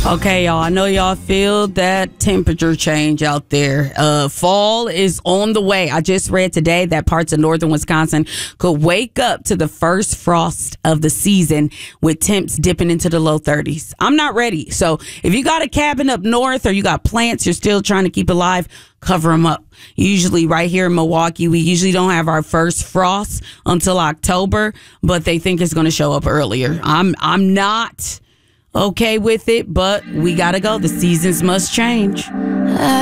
Okay, y'all. I know y'all feel that temperature change out there. Fall is on the way. I just read today that parts of northern Wisconsin could wake up to the first frost of the season with temps dipping into the low 30s. I'm not ready. So if you got a cabin up north or you got plants you're still trying to keep alive, cover them up. Usually right here in Milwaukee, we usually don't have our first frost until October, but they think it's going to show up earlier. I'm not okay with it, but we gotta go. The seasons must change.